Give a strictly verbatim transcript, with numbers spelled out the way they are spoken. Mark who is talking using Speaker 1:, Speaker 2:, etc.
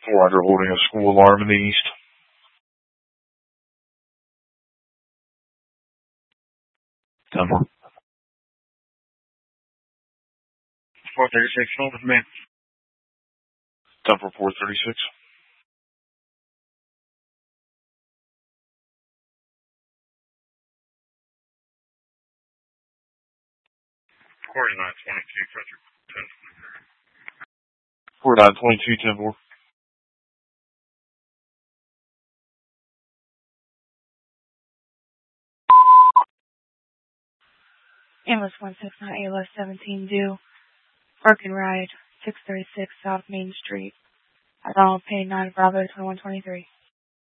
Speaker 1: four hundred holding a school alarm in the east. ten four. four thirty-six, hold with me. ten four, four thirty-six. forty-nine twenty-two, Frederick. ten twenty-three. forty-nine twenty-two, ten four.
Speaker 2: Ambulance one six nine, A L S seventeen due. Park and ride, six thirty-six South Main Street. Ronald Payne, nine Bravo, twenty-one twenty-three.